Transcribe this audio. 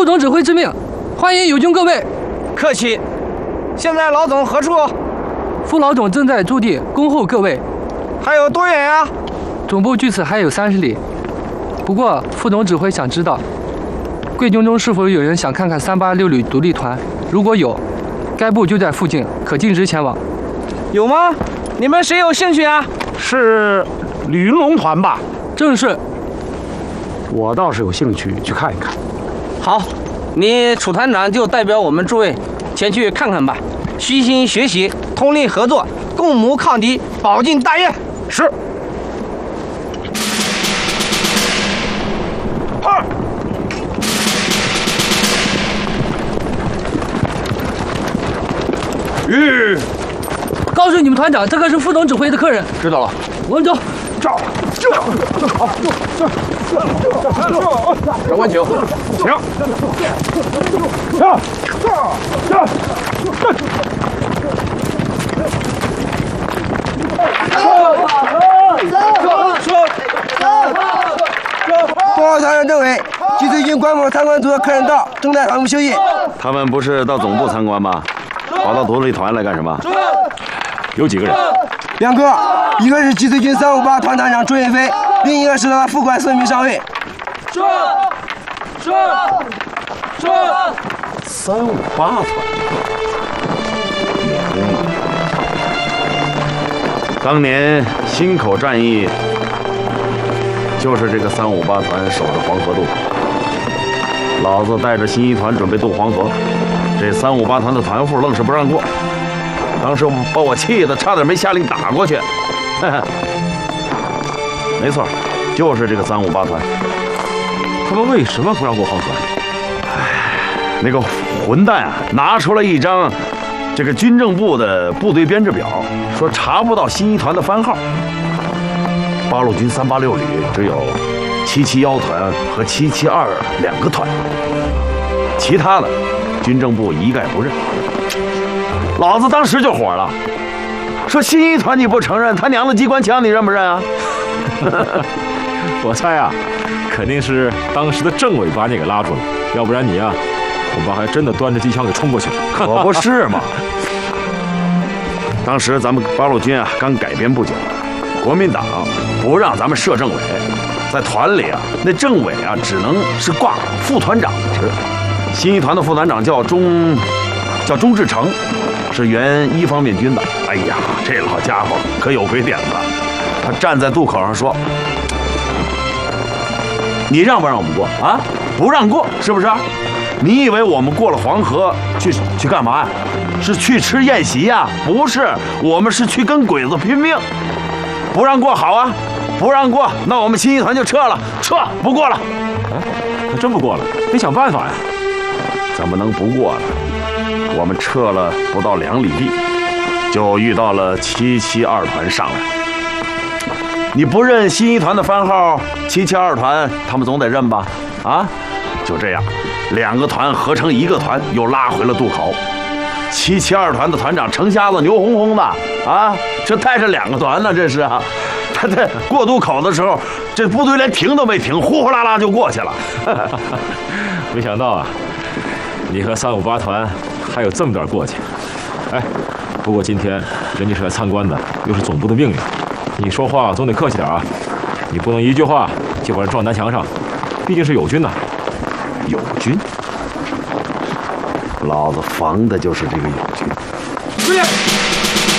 总指挥之命，欢迎友军各位。 客气。现在老总何处？ 副老总正在驻地恭候各位。 还有多远呀？ 总部距此还有30里。不过副总指挥想知道，贵军中是否有人想看看386旅独立团？如果有，该部就在附近，可径直前往。 有吗？你们谁有兴趣啊？ 是吕云龙团吧？ 正是。 我倒是有兴趣去看一看。 好，你楚团长就代表我们诸位前去看看吧，虚心学习，通力合作，共谋抗敌，保境大业。 是。 告诉你们团长，这个是副总指挥的客人。 知道了。 我们走。 好。长官请。请。 报告团长政委，据最近官府参观组的客人到，正在反复休息。 他们不是到总部参观吗？跑到独立团来干什么？ 有几个人 ？2个，一个是集萃军358团团长朱云飞，另一个是他的副官孙明上尉。 是。358团。当年忻口战役，就是这个358团守着黄河渡口。老子带着新一团准备渡黄河，这358团的团副愣是不让过。当时把我气得差点没下令打过去。没错，就是这个358团。 他们为什么不让过黄河？ 那个混蛋啊，拿出了一张这个军政部的部队编制表，说查不到新一团的番号。八路军386旅只有771团和7722个团，其他的军政部一概不认。老子当时就火了，说新一团你不承认，他娘的机关枪你认不认啊？ 我猜啊，肯定是当时的政委把你给拉住了，要不然你啊，恐怕还真的端着机枪给冲过去了。 可不是嘛！当时咱们八路军啊刚改编不久，国民党不让咱们设政委，在团里啊，那政委啊只能是挂副团长的职。新一团的副团长叫钟志成，是原1方面军的。哎呀，这老家伙可有鬼点子！他站在渡口上说：“你让不让我们过啊？不让过，是不是？你以为我们过了黄河去干嘛呀？是去吃宴席呀？不是，我们是去跟鬼子拼命。不让过，好啊，不让过，那我们新一团就撤了，撤不过了。 可真不过了，得想办法呀。 怎么能不过呢？我们撤了不到2里地，就遇到了772团上来。你不认新一团的番号，772团他们总得认吧？啊，就这样，2个团合成1个团，又拉回了渡口。772团的团长程瞎子牛哄哄的啊，这带着2个团呢，这是啊。他在过渡口的时候，这部队连停都没停，呼呼啦啦就过去了。 没想到啊，你和358团还有这么点过去。哎，不过今天人家是来参观的，又是总部的命令，你说话总得客气点啊，你不能一句话就把人撞南墙上，毕竟是友军呐。 友军？老子防的就是这个友军。